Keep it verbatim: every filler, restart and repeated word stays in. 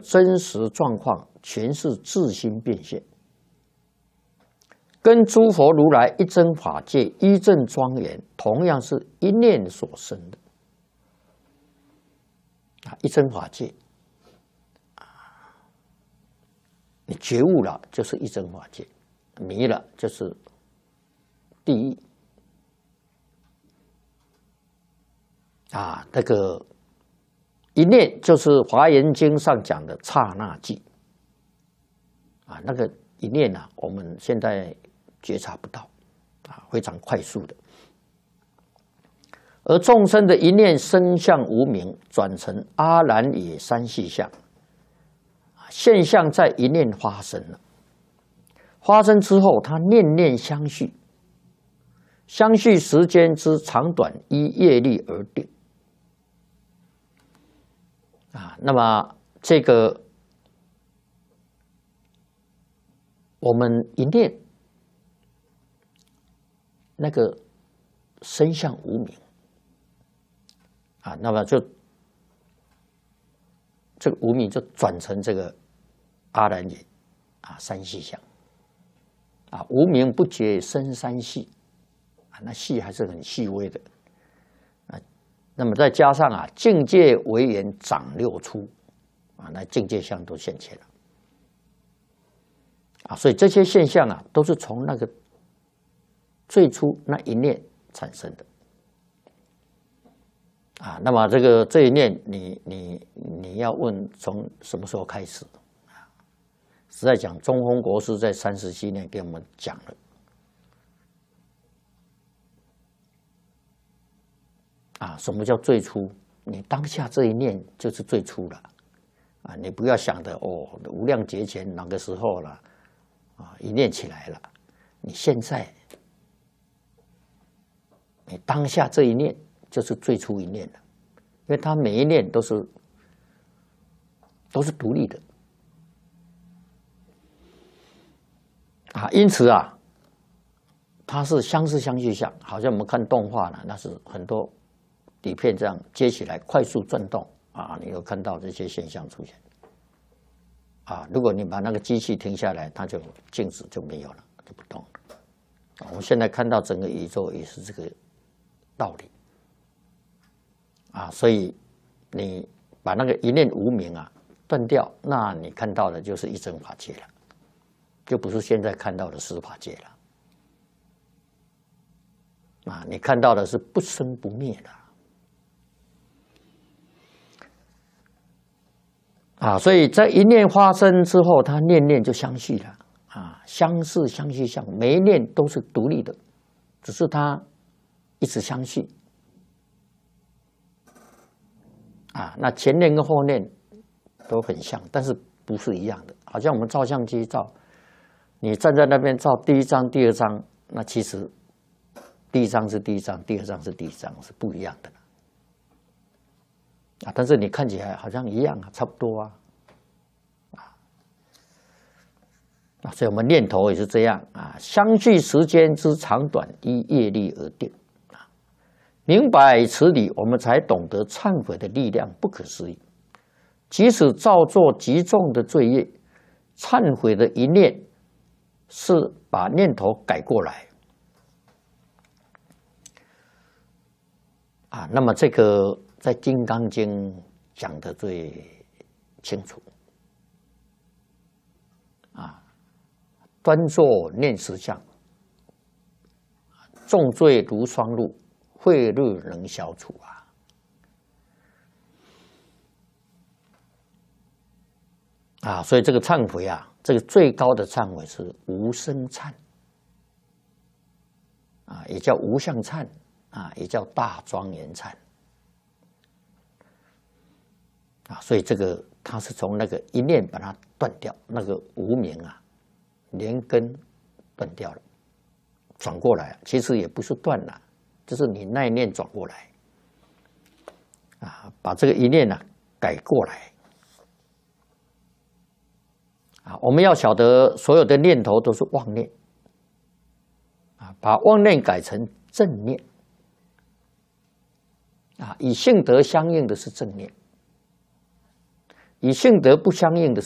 真实状况全是自心变现，跟诸佛如来一真法界一正庄严，同样是一念所生的啊！一真法界啊，你觉悟了就是一真法界，迷了就是地狱啊！那个一念就是《华严经》上讲的刹那即啊，那个一念啊，我们现在觉察不到啊，非常快速的。而众生的一念生相无明，转成阿难也三细相，现象在一念发生了。发生之后，它念念相续，相续时间之长短依业力而定啊。那么这个我们一念那个生相无明啊，那么就这个无明就转成这个阿难也啊三细相啊，无明不觉生三细啊，那细还是很细微的啊。那么再加上啊境界为缘长六出啊，那境界相都现前了啊，所以这些现象啊都是从那个最初那一念产生的啊。那么这个这一念，你你你要问从什么时候开始？实在讲，中峰国师在三十七年给我们讲了啊，什么叫最初？你当下这一念就是最初了啊！你不要想的哦，无量劫前哪个时候了啊，一念起来了，你现在。你当下这一念就是最初一念了，因为它每一念都是都是独立的啊，因此啊，它是相似相续相，好像我们看动画呢，那是很多底片这样接起来快速转动啊，你有看到这些现象出现啊。如果你把那个机器停下来，它就静止就没有了，就不动了。我们现在看到整个宇宙也是这个道理啊，所以你把那个一念无明啊断掉，那你看到的就是一真法界了，就不是现在看到的十法界了啊，你看到的是不生不灭的啊，所以在一念发生之后，它念念就相续了啊，相似相续相，每一念都是独立的，只是它一直相续啊，那前念跟后念都很像，但是不是一样的。好像我们照相机照，你站在那边照第一张、第二张，那其实第一张是第一张，第二张是第一张，是不一样的啊。但是你看起来好像一样啊，差不多啊，啊，所以我们念头也是这样啊，相续时间之长短依业力而定。明白此理，我们才懂得忏悔的力量不可思议。即使造作极重的罪业，忏悔的一念是把念头改过来啊。那么这个在《金刚经》讲的最清楚啊，端坐念实相，重罪如霜露。慧日能消除啊！啊，所以这个忏悔啊，这个最高的忏悔是无生忏啊，也叫无相忏啊，也叫大庄严忏啊。所以这个它是从那个一念把它断掉，那个无明啊，连根断掉了，转过来，其实也不是断了。就是你那一念转过来，啊，把这个一念呢、啊、改过来，啊，我们要晓得所有的念头都是妄念，啊，把妄念改成正念，啊，与性德相应的是正念， 与性德不相应的